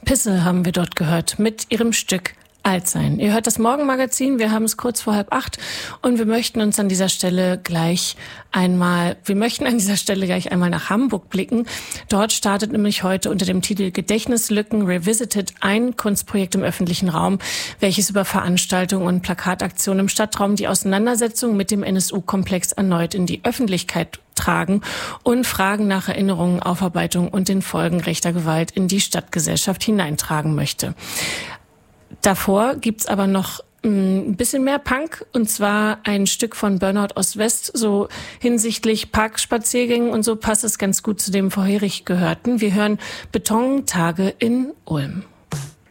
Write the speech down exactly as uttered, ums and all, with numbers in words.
Pisse haben wir dort gehört mit ihrem Stück Alt sein. Ihr hört das Morgenmagazin, wir haben es kurz vor halb acht und wir möchten uns an dieser Stelle gleich einmal, wir möchten an dieser Stelle gleich einmal nach Hamburg blicken. Dort startet nämlich heute unter dem Titel Gedächtnislücken Revisited ein Kunstprojekt im öffentlichen Raum, welches über Veranstaltungen und Plakataktionen im Stadtraum die Auseinandersetzung mit dem N S U-Komplex erneut in die Öffentlichkeit tragen und Fragen nach Erinnerungen, Aufarbeitung und den Folgen rechter Gewalt in die Stadtgesellschaft hineintragen möchte. Davor gibt's aber noch ein bisschen mehr Punk, und zwar ein Stück von Burnout Ost-West, so hinsichtlich Parkspaziergängen und so passt es ganz gut zu dem vorherig Gehörten. Wir hören Betontage in Ulm.